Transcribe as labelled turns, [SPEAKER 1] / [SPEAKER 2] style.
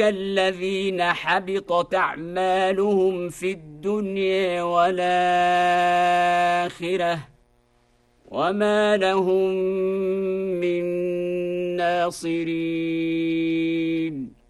[SPEAKER 1] الذين حبطت أعمالهم في الدنيا والآخرة وما لهم من ناصرين.